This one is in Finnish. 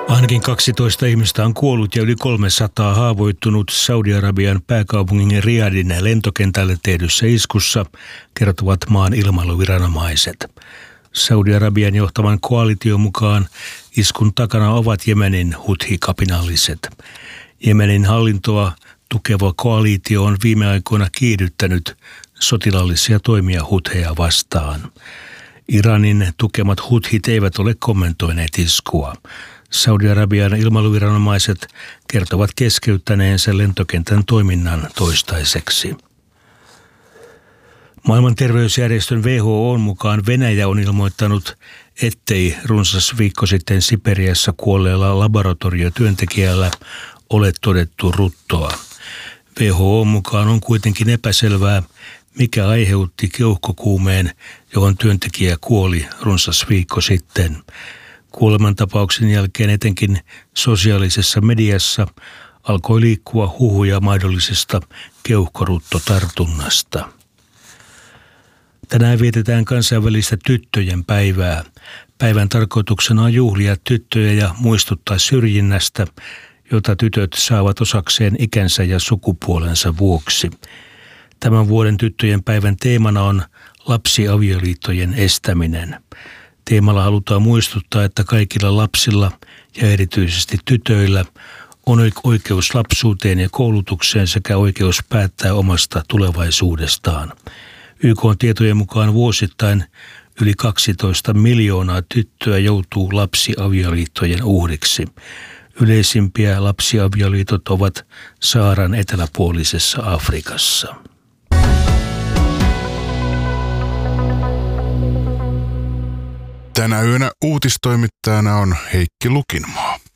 Ainakin 12 ihmistä on kuollut ja yli 300 haavoittunut Saudi-Arabian pääkaupungin Riyadin lentokentälle tehdyssä iskussa, kertovat maan ilmailuviranomaiset. Saudi-Arabian johtavan koalition mukaan iskun takana ovat Jemenin Huthi-kapinalliset. Jemenin hallintoa tukeva koalitio on viime aikoina kiihdyttänyt sotilaallisia toimia Hutheja vastaan. Iranin tukemat Huthit eivät ole kommentoineet iskua. Saudi-Arabian ilmailuviranomaiset kertovat keskeyttäneensä lentokentän toiminnan toistaiseksi. Maailman terveysjärjestön WHO:n mukaan Venäjä on ilmoittanut, ettei runsas viikko sitten Siperiassa kuolleella laboratoriotyöntekijällä ole todettu ruttoa. WHO:n mukaan on kuitenkin epäselvää, mikä aiheutti keuhkokuumeen, johon työntekijä kuoli runsas viikko sitten. Kuolemantapauksen jälkeen etenkin sosiaalisessa mediassa alkoi liikkua huhuja mahdollisesta keuhkoruttotartunnasta. Tänään vietetään kansainvälistä tyttöjen päivää. Päivän tarkoituksena on juhlia tyttöjä ja muistuttaa syrjinnästä, jota tytöt saavat osakseen ikänsä ja sukupuolensa vuoksi. Tämän vuoden tyttöjen päivän teemana on lapsiavioliittojen estäminen. Teemalla halutaan muistuttaa, että kaikilla lapsilla ja erityisesti tytöillä on oikeus lapsuuteen ja koulutukseen sekä oikeus päättää omasta tulevaisuudestaan. YK:n tietojen mukaan vuosittain yli 12 miljoonaa tyttöä joutuu lapsiavioliittojen uhriksi. Yleisimpiä lapsiavioliitot ovat Saharan eteläpuolisessa Afrikassa. Tänä yönä uutistoimittajana on Heikki Lukinmaa.